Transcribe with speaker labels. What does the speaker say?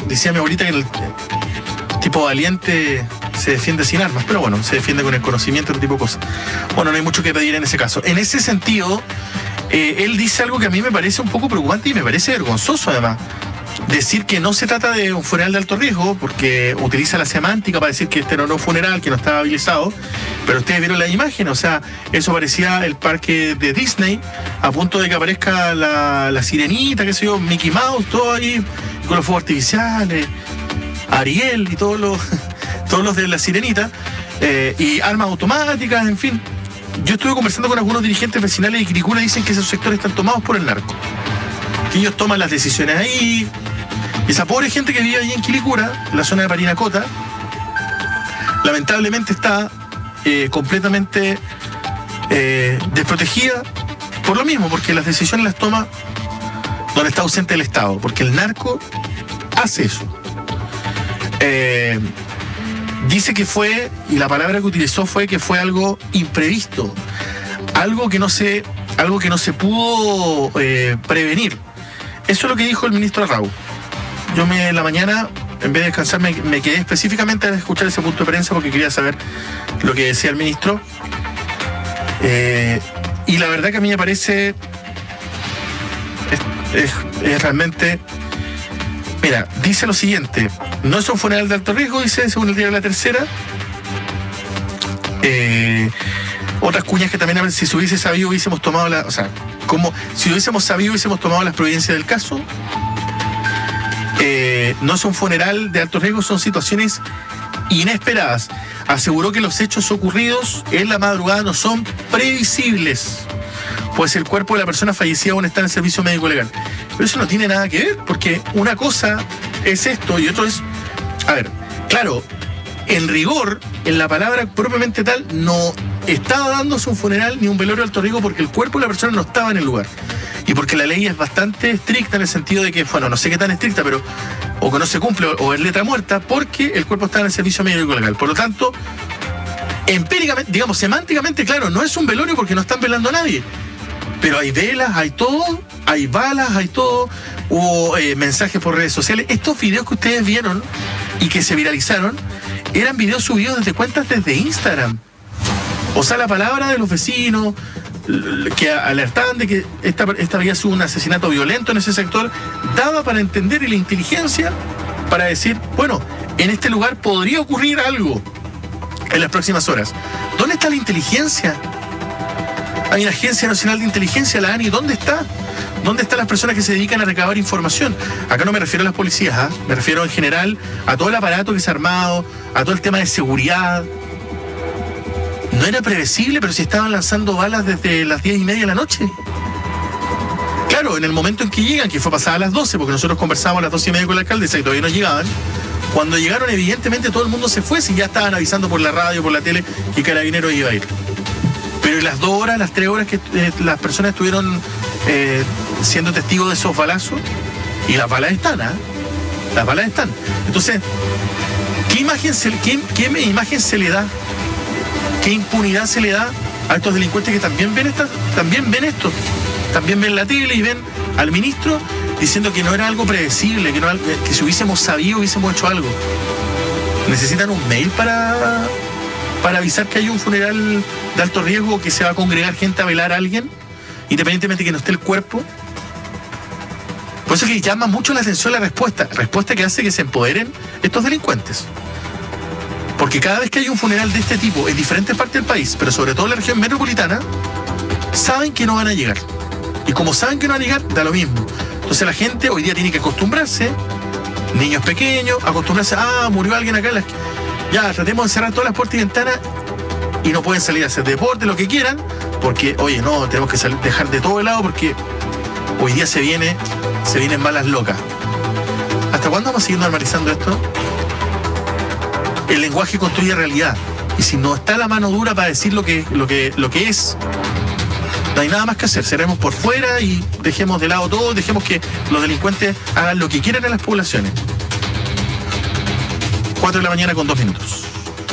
Speaker 1: decía mi abuelita que el tipo valiente se defiende sin armas, pero bueno, se defiende con el conocimiento, otro tipo de cosas. Bueno, no hay mucho que pedir en ese caso. En ese sentido, él dice algo que a mí me parece un poco preocupante y me parece vergonzoso además. Decir que no se trata de un funeral de alto riesgo, porque utiliza la semántica para decir que este no era un funeral, que no estaba habilitado, pero ustedes vieron la imagen, o sea, eso parecía el parque de Disney, a punto de que aparezca la sirenita, qué sé yo, Mickey Mouse, todo ahí, con los fuegos artificiales, Ariel y todos los de la sirenita, y armas automáticas, en fin. Yo estuve conversando con algunos dirigentes vecinales de Quilicura y dicen que esos sectores están tomados por el narco, que ellos toman las decisiones ahí. Y esa pobre gente que vive ahí en Quilicura, en la zona de Parinacota, lamentablemente está completamente desprotegida por lo mismo, porque las decisiones las toma donde está ausente el Estado, porque el narco hace eso. Dice que fue, y la palabra que utilizó fue que fue algo imprevisto, algo que no se pudo prevenir. Eso es lo que dijo el ministro Arrau. Yo en la mañana, en vez de descansar, me quedé específicamente a escuchar ese punto de prensa porque quería saber lo que decía el ministro. Y la verdad que a mí me parece es realmente... Mira, dice lo siguiente: no es un funeral de alto riesgo, dice, según el diario La Tercera. Otras cuñas que también, si se hubiese sabido, hubiésemos tomado si hubiésemos sabido, hubiésemos tomado las providencias del caso. No es un funeral de alto riesgo, son situaciones inesperadas. Aseguró que los hechos ocurridos en la madrugada no son previsibles, pues el cuerpo de la persona fallecida aún está en el servicio médico legal. Pero eso no tiene nada que ver, porque una cosa es esto y otro es... A ver, claro, en rigor, en la palabra propiamente tal, no estaba dándose un funeral ni un velorio de alto riesgo porque el cuerpo de la persona no estaba en el lugar. Y porque la ley es bastante estricta en el sentido de que, bueno, no sé qué tan estricta, pero o que no se cumple o es letra muerta, porque el cuerpo está en el servicio médico legal. Por lo tanto, empíricamente, digamos, semánticamente, claro, no es un velorio porque no están velando a nadie. Pero hay velas, hay todo, hay balas, hay todo, hubo mensajes por redes sociales. Estos videos que ustedes vieron y que se viralizaron eran videos subidos desde cuentas desde Instagram. O sea, la palabra de los vecinos que alertaban de que esta había sido un asesinato violento en ese sector, daba para entender, y la inteligencia para decir, bueno, en este lugar podría ocurrir algo en las próximas horas. ¿Dónde está la inteligencia? Hay una Agencia Nacional de Inteligencia, la ANI, ¿dónde está? ¿Dónde están las personas que se dedican a recabar información? Acá no me refiero a las policías, me refiero en general a todo el aparato que se ha armado, a todo el tema de seguridad. No era previsible, pero si estaban lanzando balas desde las 10:30 de la noche. Claro, en el momento en que llegan, que fue pasada a las 12, porque nosotros conversábamos a las 12:30 con la alcaldesa y todavía no llegaban. Cuando llegaron, evidentemente todo el mundo se fue, si ya estaban avisando por la radio, por la tele, que Carabineros iba a ir. Pero en las 2 horas, las 3 horas que las personas estuvieron siendo testigos de esos balazos, y las balas están, las balas están. Entonces, ¿qué imagen se le da? ¿Qué impunidad se le da a estos delincuentes que también ven esto? También ven la tele y ven al ministro diciendo que no era algo predecible, que si hubiésemos sabido, hubiésemos hecho algo. Necesitan un mail para avisar que hay un funeral de alto riesgo, que se va a congregar gente a velar a alguien, independientemente de que no esté el cuerpo. Por eso es que llama mucho la atención la respuesta que hace que se empoderen estos delincuentes. Porque cada vez que hay un funeral de este tipo en diferentes partes del país, pero sobre todo en la región metropolitana, saben que no van a llegar. Y como saben que no van a llegar, da lo mismo. Entonces la gente hoy día tiene que acostumbrarse, niños pequeños, acostumbrarse, murió alguien acá en la esquina. Ya, tratemos de cerrar todas las puertas y ventanas, y no pueden salir a hacer deporte, lo que quieran, porque, oye, no, tenemos que dejar de todo de lado porque hoy día se vienen balas locas. ¿Hasta cuándo vamos a seguir normalizando esto? El lenguaje construye realidad, y si no está la mano dura para decir lo que es, no hay nada más que hacer. Cerremos por fuera y dejemos de lado todo, dejemos que los delincuentes hagan lo que quieran en las poblaciones. 4 de la mañana con 2 minutos.